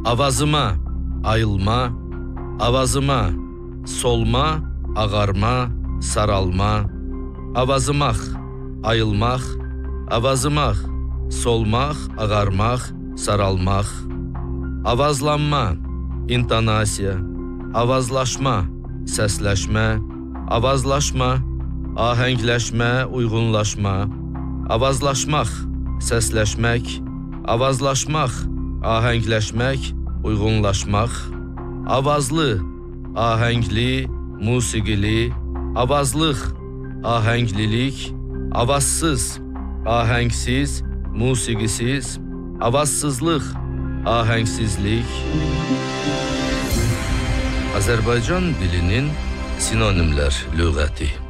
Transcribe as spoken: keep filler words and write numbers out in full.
avazıma, ayılma, avazıma, solma, ağarma, saralma, avazımaq, ayılmaq, avazımaq, solmaq, ağarmaq, saralmaq, avazlanma, intonasiya, avazlaşma, səsləşmə, avazlaşma, ahəngləşmə, uyğunlaşma, avazlaşmaq, səsləşmək, avazlaşmaq, ahəngləşmək, uyğunlaşmaq, avazlı, ahəngli, musiqili, avazlıq, ahənglilik, avazsız, ahəngsiz, musiqisiz, avazsızlıq, ahəngsizlik. Azərbaycan dilinin sinonimlər lüğəti.